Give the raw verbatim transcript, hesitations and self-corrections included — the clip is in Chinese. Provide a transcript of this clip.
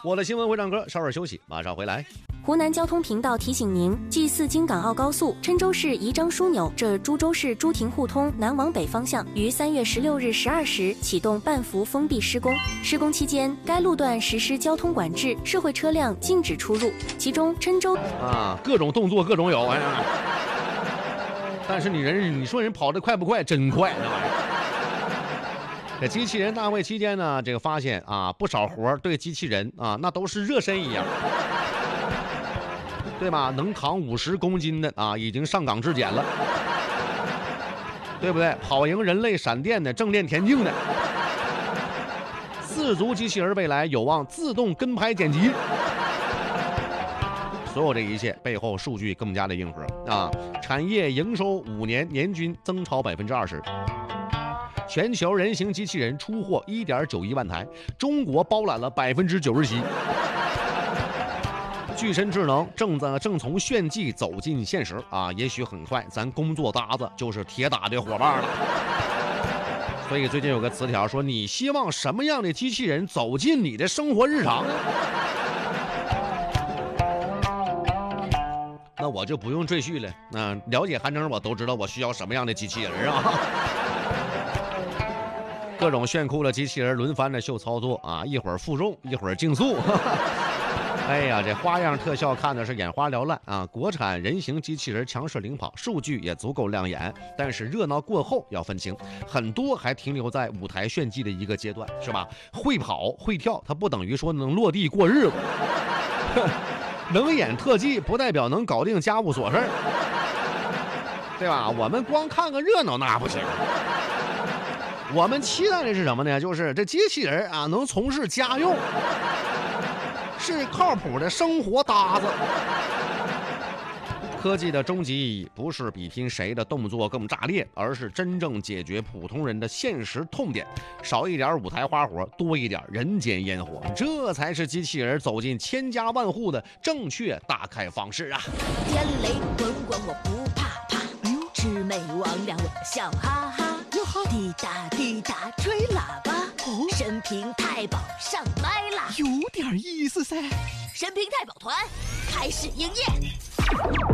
我的新闻会唱歌，稍事休息，马上回来。 湖南交通频道提醒您，继四京港澳高速郴州市宜章枢纽至株洲市朱亭互通南往北方向于三月十六日十二时启动半幅封闭施工。施工期间，该路段实施交通管制，社会车辆禁止出入。其中，郴州啊，各种动作各种有，哎呀。但是你人，你说人跑得快不快？真快，那玩意儿。这机器人大会期间呢，这个发现啊，不少活对机器人啊，那都是热身一样。对吧？能扛五十公斤的啊，已经上岗质检了，对不对？跑赢人类闪电的、正练田径的，四足机器人未来有望自动跟拍剪辑。所有这一切背后数据更加的硬核啊！产业营收五年年均增超百分之二十。全球人形机器人出货一点九一万台，中国包揽了百分之九十七。巨神智能正在正从炫技走进现实啊！也许很快咱工作搭子就是铁打的伙伴了。所以最近有个词条说，你希望什么样的机器人走进你的生活日常呢？那我就不用赘叙了。那了解韩征我都知道我需要什么样的机器人啊！各种炫酷的机器人轮番的秀操作啊，一会儿负重，一会儿竞速。哎呀，这花样特效看的是眼花缭乱啊！国产人形机器人强势领跑，数据也足够亮眼。但是热闹过后要分清，很多还停留在舞台炫技的一个阶段，是吧？会跑会跳，它不等于说能落地过日子。能演特技不代表能搞定家务琐事，对吧？我们光看个热闹那不行。我们期待的是什么呢？就是这机器人啊，能从事家用。是靠谱的生活搭子。科技的终极意义不是比拼谁的动作更炸裂，而是真正解决普通人的现实痛点，少一点舞台花活，多一点人间烟火，这才是机器人走进千家万户的正确打开方式啊！ 天雷滚滚我不怕怕，哎呦，魑魅魍魉我笑哈哈，哟呵，滴答滴答吹喇叭，哦，神平太保上麦啦， 有点意思噻。 神平太保团开始营业。